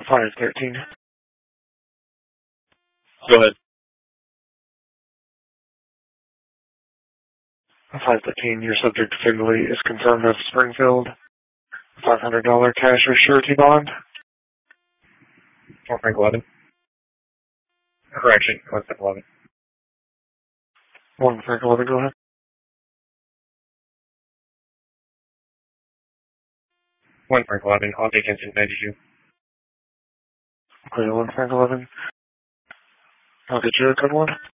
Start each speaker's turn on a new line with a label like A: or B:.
A: 513.
B: Go ahead.
A: 513, your subject fatally is confirmed of Springfield. $500 cash or surety bond.
B: 4 Frank 11. Correction, 1 Frank 11.
A: 1 Frank 11, go ahead.
B: 1 Frank 11, I'll take instant 92.
A: Okay, 1 Frank 11. I'll get you a good one.